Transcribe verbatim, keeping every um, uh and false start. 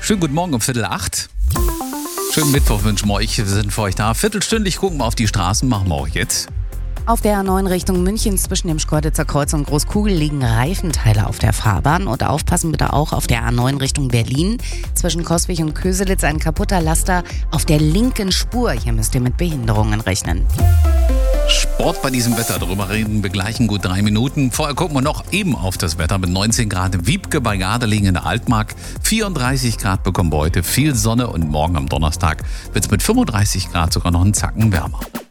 Schönen guten Morgen um Viertel acht. Schönen Mittwoch wünschen wir euch. Wir sind für euch da. Viertelstündlich gucken wir auf die Straßen, machen wir auch jetzt. Auf der A neun Richtung München zwischen dem Schkeuditzer Kreuz und Großkugel liegen Reifenteile auf der Fahrbahn. Und aufpassen bitte auch auf der A neun Richtung Berlin. Zwischen Coswig und Köselitz ein kaputter Laster auf der linken Spur. Hier müsst ihr mit Behinderungen rechnen. Sport bei diesem Wetter, darüber reden wir gleich in gut drei Minuten. Vorher gucken wir noch eben auf das Wetter mit neunzehn Grad in Wiebke bei Gardelegen in der Altmark. vierunddreißig Grad bekommen wir heute, viel Sonne und morgen am Donnerstag wird es mit fünfunddreißig Grad sogar noch einen Zacken wärmer.